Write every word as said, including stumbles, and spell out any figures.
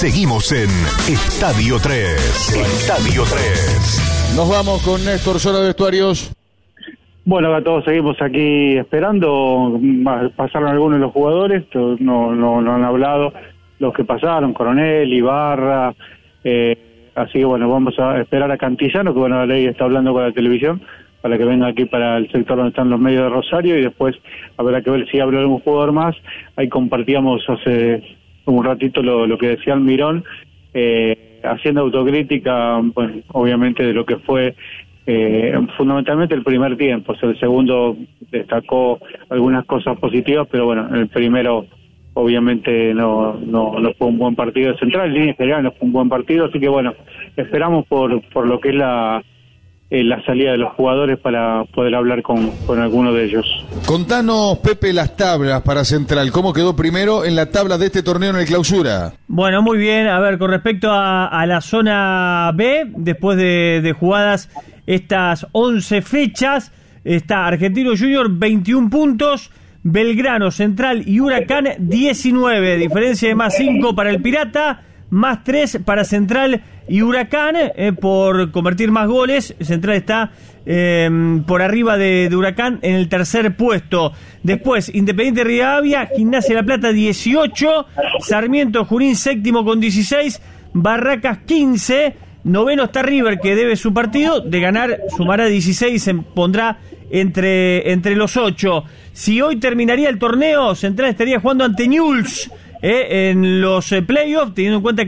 Seguimos en Estadio tres. Estadio tres. Nos vamos con Néstor Sola de Vestuarios. Bueno, acá todos seguimos aquí esperando. Pasaron algunos de los jugadores, no, no, no han hablado los que pasaron, Coronel, Ibarra, eh, así que bueno, vamos a esperar a Cantillano, que bueno, la ley está hablando con la televisión, para que venga aquí para el sector donde están los medios de Rosario, y después habrá que ver si habla algún jugador más. Ahí compartíamos hace un ratito lo, lo que decía Almirón, eh, haciendo autocrítica, bueno, obviamente de lo que fue eh, fundamentalmente el primer tiempo. O sea, el segundo destacó algunas cosas positivas, pero bueno, el primero obviamente no, no, no fue un buen partido de Central, en línea general no fue un buen partido, así que bueno, esperamos por, por lo que es la Eh, la salida de los jugadores para poder hablar con, con alguno de ellos. Contanos, Pepe, las tablas para Central. ¿Cómo quedó primero en la tabla de este torneo en el Clausura? Bueno, muy bien. A ver, con respecto a, a la zona B, después de, de jugadas estas once fechas, está Argentino Junior veintiún puntos, Belgrano, Central y Huracán diecinueve, diferencia de más cinco para el Pirata, más tres para Central y Huracán, eh, por convertir más goles. Central está eh, por arriba de, de Huracán en el tercer puesto. Después, Independiente Rivadavia, Gimnasia La Plata dieciocho, Sarmiento Junín séptimo con dieciséis, Barracas quince, noveno está River, que debe su partido, de ganar sumará dieciséis, se pondrá entre, entre los ocho. Si hoy terminaría el torneo, Central estaría jugando ante Newell's eh, en los eh, playoffs, teniendo en cuenta que